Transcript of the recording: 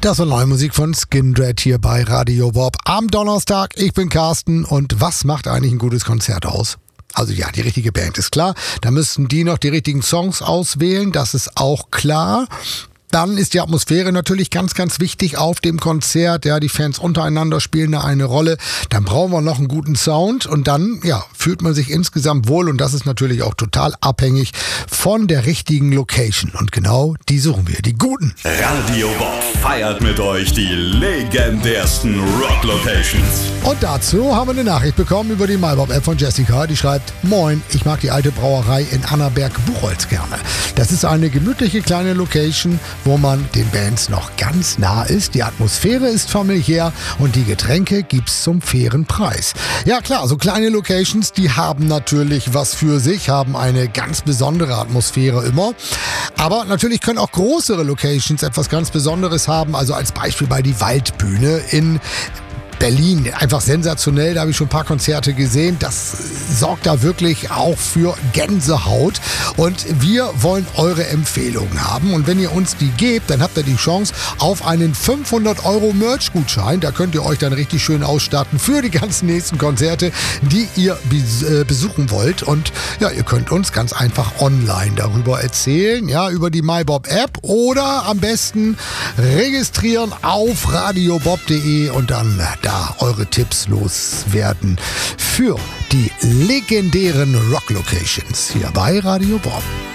Das war neue Musik von Skindred hier bei Radio Bob am Donnerstag. Ich bin Carsten und was macht eigentlich ein gutes Konzert aus? Also ja, die richtige Band ist klar. Da müssten die noch die richtigen Songs auswählen, das ist auch klar. Dann ist die Atmosphäre natürlich ganz, ganz wichtig auf dem Konzert. Ja, die Fans untereinander spielen da eine Rolle. Dann brauchen wir noch einen guten Sound und dann, ja, fühlt man sich insgesamt wohl und das ist natürlich auch total abhängig von der richtigen Location. Und genau die suchen wir, die guten. Radio Bob feiert mit euch die legendärsten Rock-Locations. Und dazu haben wir eine Nachricht bekommen über die MyBob-App von Jessica. Die schreibt: Moin, ich mag die alte Brauerei in Annaberg-Buchholz gerne. Das ist eine gemütliche kleine Location, wo man den Bands noch ganz nah ist. Die Atmosphäre ist familiär und die Getränke gibt's zum fairen Preis. Ja klar, so kleine Locations, die haben natürlich was für sich, haben eine ganz besondere Atmosphäre immer. Aber natürlich können auch größere Locations etwas ganz Besonderes haben. Also als Beispiel bei die Waldbühne in Berlin, einfach sensationell, da habe ich schon ein paar Konzerte gesehen, das sorgt da wirklich auch für Gänsehaut und wir wollen eure Empfehlungen haben und wenn ihr uns die gebt, dann habt ihr die Chance auf einen 500 € Merch-Gutschein, da könnt ihr euch dann richtig schön ausstatten für die ganzen nächsten Konzerte, die ihr besuchen wollt und ja, ihr könnt uns ganz einfach online darüber erzählen, ja, über die MyBob-App oder am besten registrieren auf radiobob.de und dann da eure Tipps loswerden für die legendären Rock-Locations hier bei Radio Bob.